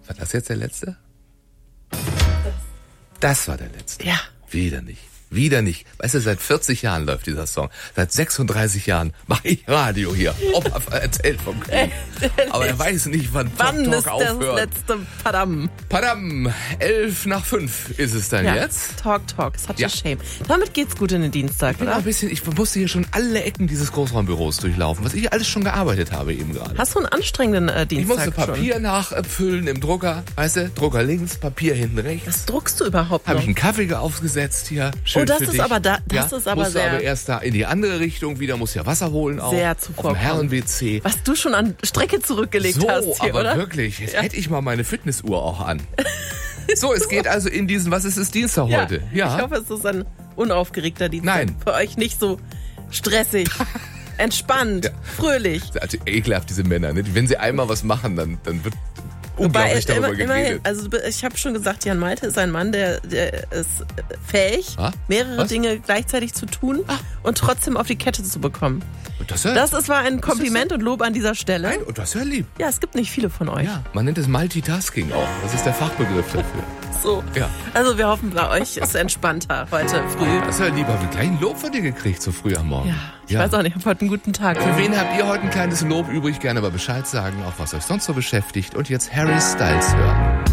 War das jetzt der letzte? Das war der letzte. Ja. Wieder nicht. Wieder nicht. Weißt du, seit 40 Jahren läuft dieser Song. Seit 36 Jahren mache ich Radio hier. Opa erzählt vom Krieg. Aber er weiß nicht, wann Talk ist aufhört. das letzte Padam? Padam, 11:05 ist es dann jetzt. Talk. Such a shame. Damit geht's gut in den Dienstag, oder? Ich musste hier schon alle Ecken dieses Großraumbüros durchlaufen, was ich alles schon gearbeitet habe eben gerade. Hast du einen anstrengenden Dienstag Ich musste schon? Papier nachfüllen im Drucker. Weißt du, Drucker links, Papier hinten rechts. Was druckst du überhaupt noch? Habe ich einen Kaffee aufgesetzt hier. Schön das für ist dich. aber das ist aber musste sehr... aber erst da in die andere Richtung wieder, muss ja Wasser holen auch. Sehr auf dem zuvorkommend. Herren-WC. Was du schon an Strecke zurückgelegt So, hast hier, aber oder? wirklich, jetzt hätte ich mal meine Fitnessuhr auch an. So, es geht also in diesen, was ist es, Dienstag heute? Ja. Ich hoffe, es ist ein unaufgeregter Dienstag. Nein. Für euch nicht so stressig, entspannt, fröhlich. Also ekelhaft, diese Männer. Ne? Wenn sie einmal was machen, dann wird unglaublich darüber geredet. Also ich habe schon gesagt, Jan Malte ist ein Mann, der ist fähig, mehrere Dinge gleichzeitig zu tun und trotzdem auf die Kette zu bekommen. Das war ein Kompliment und Lob an dieser Stelle. Nein, das ist ja lieb. Ja, es gibt nicht viele von euch. Ja, man nennt es Multitasking auch. Das ist der Fachbegriff dafür. So. Ja. Also wir hoffen, bei euch ist entspannter heute früh. Das ist ja lieb. Haben wir gleich ein Lob von dir gekriegt, so früh am Morgen. Ja, ich weiß auch nicht, ich habe heute einen guten Tag. Für wen habt ihr heute ein kleines Lob übrig? Gerne mal Bescheid sagen, auch was euch sonst so beschäftigt. Und jetzt Harry Styles hören.